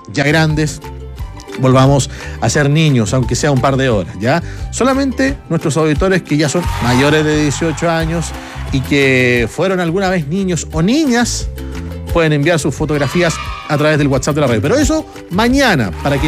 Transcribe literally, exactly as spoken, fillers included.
ya grandes, volvamos a ser niños, aunque sea un par de horas, ¿ya? Solamente nuestros auditores que ya son mayores de dieciocho años y que fueron alguna vez niños o niñas pueden enviar sus fotografías a través del WhatsApp de la red. Pero eso mañana, para que